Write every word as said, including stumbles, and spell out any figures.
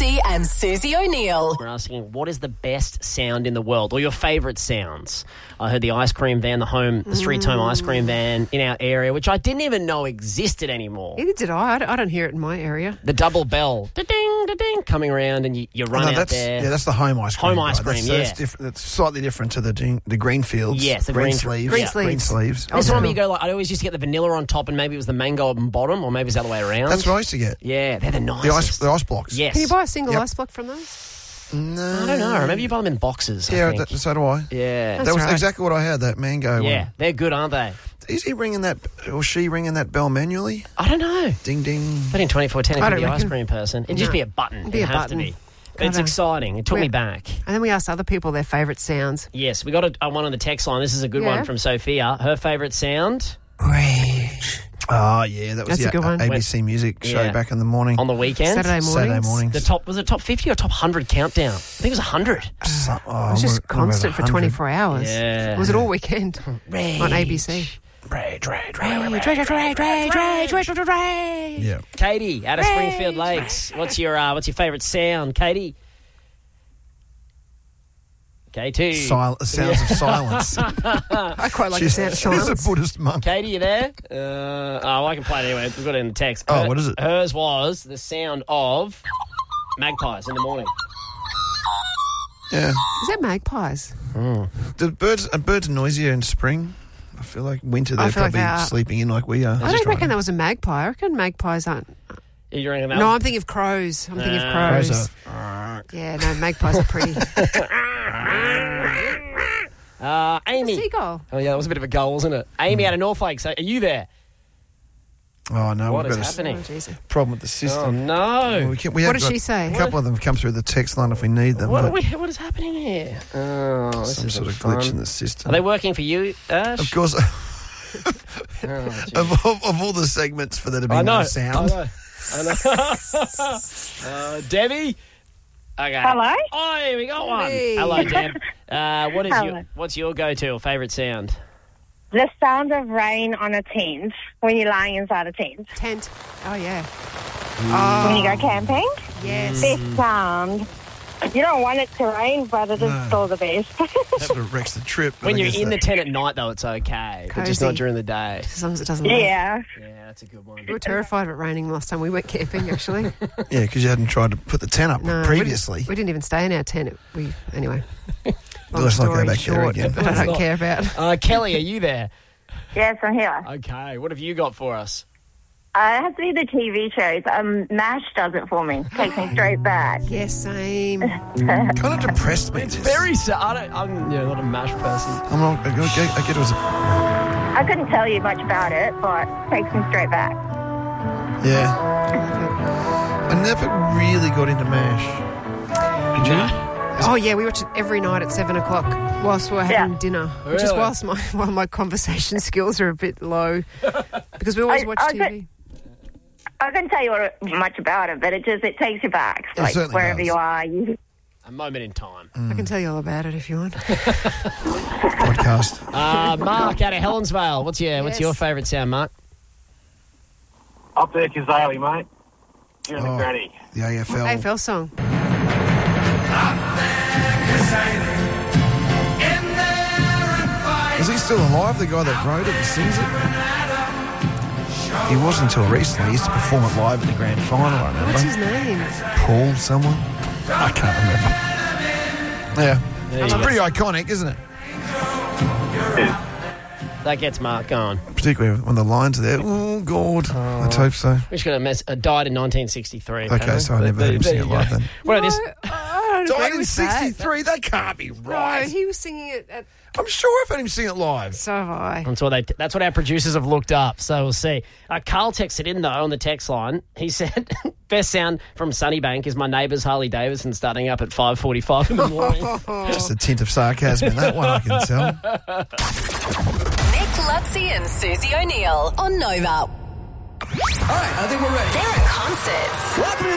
Lutzi and Susie O'Neill. We're asking, what is the best sound in the world, or your favourite sounds? I heard the ice cream van, the home, the street home ice cream van in our area, which I didn't even know existed anymore. Neither did I. I don't, I don't hear it in my area. The double bell, da-ding, da-ding, coming around, and you, you run Oh, no, out that's, there. Yeah, that's the home ice cream. Home ice right? cream, that's, yeah. That's, different, that's slightly different to the ding- the green fields. Yes, the green, green- sleeves. Green yeah. sleeves. Green sleeves. That's the Oh, one where yeah. you go, like, I always used to get the vanilla on top and maybe it was the mango on bottom, or maybe it was the other way around. That's what I used to get. Yeah, they're the nicest. The ice, the ice blocks. Yes. Can you buy a single Yep. ice block from those? No. I don't know. Remember you buy them in boxes, I Yeah, think. that, so do I. Yeah. That's that was right. exactly what I had, that mango Yeah, one. they're good, aren't they? Is he ringing that, or she ringing that bell manually? I don't know. Ding, ding. But in twenty-four ten, if I you're don't the ice reckon. cream person, it'd just No. be a button. It'd be It'd a have to button. be. But it's Gotta- exciting. It took We're- me back. And then we asked other people their favourite sounds. Yes, we got a, a one on the text line. This is a good Yeah. one from Sophia. Her favourite sound Rage. Oh, yeah, that was That's the a good one. A B C Music show Yeah. back in the morning. on the weekend. Saturday mornings. Saturday mornings. The top was it top fifty or top one hundred countdown? I think it was one hundred. So- oh, It was just we're- we're over constant for one hundred. twenty-four hours. Yeah. Was it all weekend? Rage. On A B C. Rage, rage, rage, Rage, rage. rage, rage, rage, rage, rage, rage, rage. Yeah. Katie out of Springfield Lakes. What's your uh, what's your favourite sound, Katie? K two. Sil- sounds of silence. I quite like she's, the sound of she's a silence. Buddhist monk. Katie, you there? Uh, oh, I can play it anyway. We've got it in the text. Oh, Her- what is it? Hers was the sound of magpies in the morning. Yeah. Is that magpies? The birds, are birds noisier in spring? I feel like winter I they're feel like probably they are. sleeping in like we are. I don't reckon that was a magpie. I reckon magpies aren't. You reckon that No, was- I'm thinking of crows. I'm thinking of Uh, crows. Crows Yeah, no, magpies are pretty. Uh, Amy. Seagull. Oh, yeah, that was a bit of a goal, wasn't it? Amy out of North Lakes. Are you there? Oh, no, What we've is got happening? Oh, jeez. a problem with the Oh, system. no. We can, we What have did got she say? A couple of them come through the text line if we need them. What, but are we, what is happening here? Oh, this some is sort of fun. glitch in the system. Are they working for you, Ash? Of course, Oh, gee. of, of, of all the segments for there to be I know. no sound. I know. I know. uh, Debbie? Okay. Hello? Oh, we got one. Hey. Hello, Deb. Uh, what is Hello. your what's your go-to or favourite sound? The sound of rain on a tent when you're lying inside a tent. Tent. Oh, yeah. When you go camping, Yes. this sound. You don't want it to rain, but it is No. still the best. Sort of wrecks the trip. but When I you're guess in the that- tent at night, though, it's okay. But just Cozy. not during the day. As long as it doesn't rain. yeah. Yeah, that's a good one. We were terrified of it raining last time we went camping, actually. Yeah, because you hadn't tried to put the tent up No, we previously. didn't, we didn't even stay in our tent. It- We Anyway. Long Let's not go story back there short, again. that I Let's don't not. care about. Uh, Kelly, are you there? Yes, I'm here. Okay. What have you got for us? Uh, it has to be the T V shows. Um, MASH does it for me. Takes me straight back. Yes, same. Kind of depressed me. It's this. very sad. I don't, I'm yeah, not a MASH person. I'm not, I get, I get it was a, I couldn't tell you much about it, but it takes me straight back. yeah. I never really got into MASH. Did you? Oh, yeah, we watch it every night at seven o'clock whilst we're having Yeah. dinner. Which is Really? whilst my, while my conversation skills are a bit low. Because we always I- watch I T V. could- I couldn't tell you what, much about it, but it just it takes you back, It like certainly wherever does. you are. You, A moment in time. I can tell you all about it if you want. Podcast. Uh, Mark out of Helensvale. What's your What's Yes. your favourite sound, Mark? Up there, Kazali, mate. You and Oh. the granny. The A F L. A F L song. Is he still alive, the guy that wrote it and sings it? He was until recently. He used to perform it live at the grand final, I remember. What's his name? Paul someone? I can't remember. Yeah. There It's you go. pretty iconic, isn't it? That gets Mark going. Particularly when the lines are there. Oh, God. Let's hope so. Which got a mess. Uh, died in nineteen sixty-three. Okay, apparently. so I never There- heard him there sing you it go. live then. What this? No, I don't Died agree in with that. sixty-three? That can't be No, right. he was singing it at... I'm sure I've heard him sing it live. So have I. That's what they. That's what our producers have looked up. So we'll see. Uh, Carl texted in though on the text line. He said, "Best sound from Sunnybank is my neighbour's Harley Davidson starting up at five forty-five in the morning." Just a tint of sarcasm in that one, I can tell. Nick Lutzi and Susie O'Neill on Nova. All right, I think we're ready. They're at concerts. Welcome to